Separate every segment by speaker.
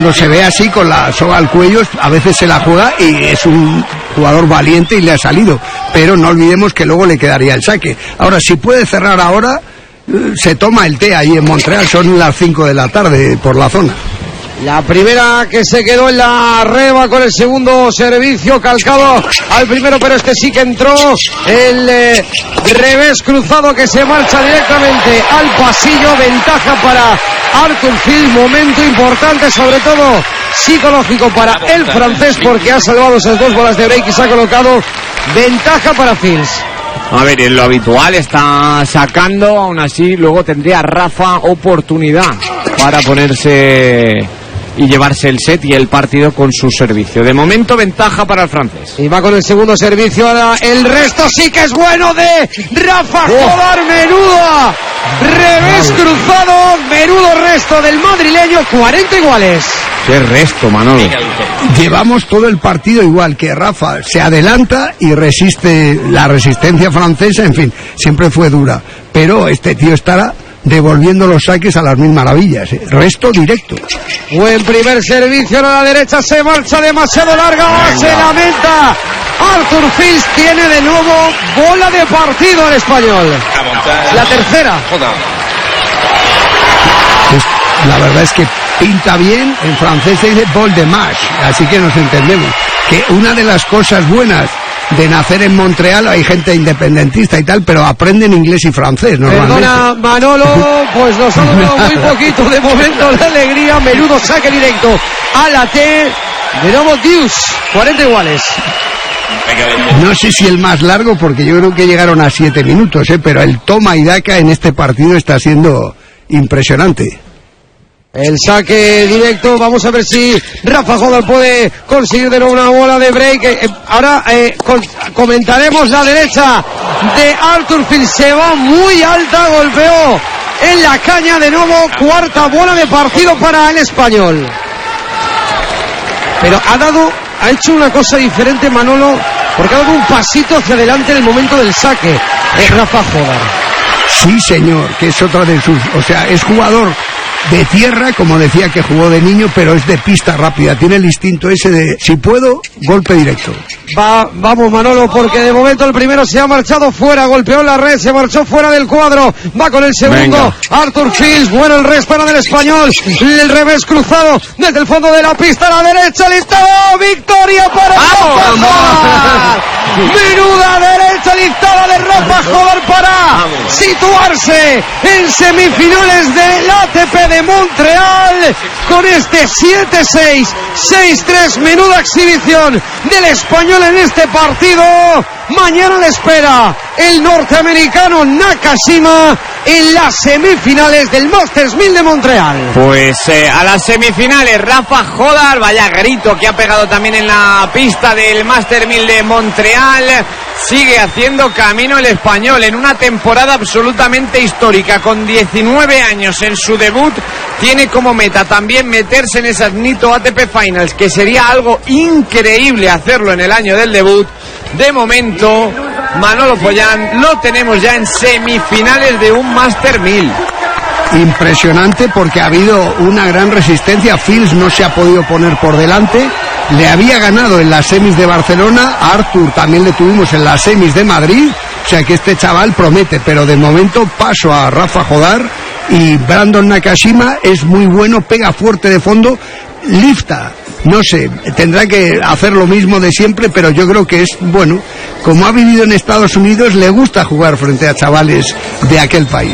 Speaker 1: Cuando se ve así con la soga al cuello, a veces se la juega y es un jugador valiente y le ha salido, pero no olvidemos que luego le quedaría el saque. Ahora, si puede cerrar ahora, se toma el té ahí en Montreal, son las 5 de la tarde por la zona.
Speaker 2: La primera que se quedó en la reba con el segundo servicio calcado al primero, pero este sí que entró. El revés cruzado que se marcha directamente al pasillo. Ventaja para Arthur Fils, momento importante, sobre todo psicológico para el francés, porque ha salvado esas dos bolas de break y se ha colocado ventaja para Fils.
Speaker 3: A ver, en lo habitual está sacando, aún así luego tendría Rafa oportunidad para ponerse y llevarse el set y el partido con su servicio. De momento ventaja para el francés.
Speaker 2: Y va con el segundo servicio. Ahora el resto sí que es bueno de Rafa Jodar. Menuda revés cruzado, menudo resto del madrileño. 40 iguales.
Speaker 3: Qué resto, Manolo.
Speaker 1: Llevamos todo el partido igual, que Rafa se adelanta y resiste. La resistencia francesa, en fin, siempre fue dura, pero este tío estará devolviendo los saques a las mil maravillas, resto directo.
Speaker 2: Buen primer servicio a la derecha, se marcha demasiado larga. Se lamenta Arthur Fils, tiene de nuevo bola de partido al español. La tercera.
Speaker 1: La verdad es que pinta bien. En francés se dice bol de match, así que nos entendemos. Que una de las cosas buenas de nacer en Montreal, hay gente independentista y tal, pero aprenden inglés y francés normalmente.
Speaker 2: Perdona, Manolo, pues nos ha dado muy poquito de momento de alegría. Menudo saque directo a la T. De nuevo Dius, 40 iguales.
Speaker 1: No sé si el más largo, porque yo creo que llegaron a 7 minutos, pero el toma y daca en este partido está siendo impresionante.
Speaker 2: El saque directo, vamos a ver si Rafa Jodar puede conseguir de nuevo una bola de break. Ahora comentaremos la derecha de Arthur Fils, se va muy alta, golpeó en la caña, de nuevo cuarta bola de partido para el español. Pero ha hecho una cosa diferente, Manolo, porque ha dado un pasito hacia adelante en el momento del saque. Es Rafa Jodar.
Speaker 1: Sí, señor, que es otra de sus... O sea, es jugador de tierra, como decía que jugó de niño, pero es de pista rápida. Tiene el instinto ese de, si puedo, golpe directo.
Speaker 2: Vamos, Manolo, porque de momento el primero se ha marchado fuera, golpeó la red, se marchó fuera del cuadro. Va con el segundo. Venga. Arthur Fils, bueno el respaldo del español. El revés cruzado desde el fondo de la pista a la derecha. ¡Listo! ¡Victoria para Rafa Jodar! Menuda derecha dictada de Rafa Jodar para situarse en semifinales del ATP de Montreal con este 7-6, 6-3, menuda exhibición del español en este partido. Mañana le espera el norteamericano Nakashima en las semifinales del Masters 1000 de Montreal.
Speaker 3: Pues a las semifinales Rafa Jodar, vaya grito que ha pegado también en la pista del Masters 1000 de Montreal. Sigue haciendo camino el español en una temporada absolutamente histórica. Con 19 años en su debut, tiene como meta también meterse en esas NITO ATP Finals, que sería algo increíble hacerlo en el año del debut. De momento, Manolo Pollán, lo tenemos ya en semifinales de un Master 1000.
Speaker 1: Impresionante, porque ha habido una gran resistencia. Fils no se ha podido poner por delante. Le había ganado en las semis de Barcelona. A Arthur también le tuvimos en las semis de Madrid. O sea que este chaval promete, pero de momento paso a Rafa Jodar. Y Brandon Nakashima es muy bueno, pega fuerte de fondo, lifta. No sé, tendrá que hacer lo mismo de siempre, pero yo creo que es bueno. Como ha vivido en Estados Unidos, le gusta jugar frente a chavales de aquel país.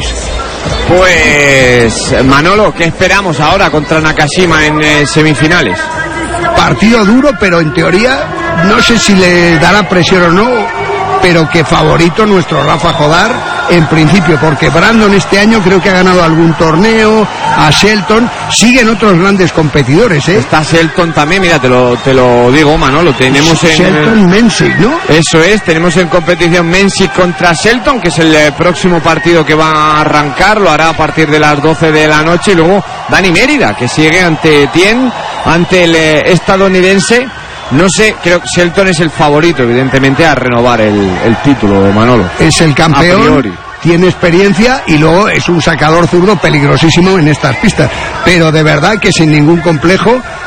Speaker 3: Pues, Manolo, ¿qué esperamos ahora contra Nakashima en semifinales?
Speaker 1: Partido duro, pero en teoría no sé si le dará presión o no, pero que favorito nuestro Rafa Jodar en principio, porque Brandon este año creo que ha ganado algún torneo. A Shelton, siguen otros grandes competidores,
Speaker 3: Está Shelton también, mira, te lo digo, Manolo, tenemos
Speaker 1: Shelton Menzies, ¿no?
Speaker 3: Eso es, tenemos en competición Menzies contra Shelton, que es el próximo partido que va a arrancar, lo hará a partir de las 12 de la noche, y luego Dani Mérida, que sigue ante Tien, ante el estadounidense. No sé, creo que Shelton es el favorito, evidentemente, a renovar el título de Manolo.
Speaker 1: Es el campeón. tiene experiencia y luego es un sacador zurdo peligrosísimo en estas pistas. Pero de verdad que sin ningún complejo,